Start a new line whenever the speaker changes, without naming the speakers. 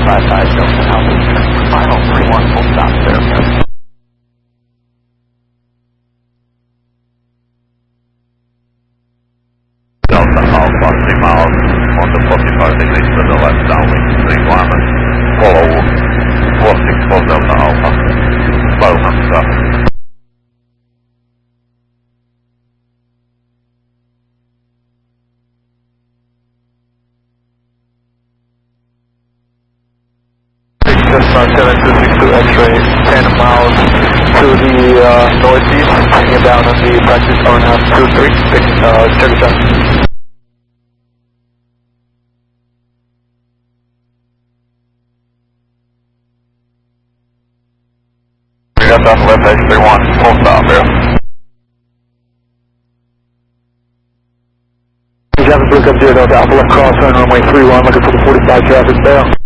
55 Delta Alpha, final 31 full stop there.
Delta Alpha 3 miles on the 45 degrees to the left downwind 31, follow 464 Delta Alpha, slow and stop.
Cessna 7262 X-ray, 10 miles to the northeast, taking it down on the practice RNAV 23, check it out.
We got that left edge 31, full stop here.
Traffic, look up 0 Delta Alpha, left cross, runway 31, looking for the 45 traffic there.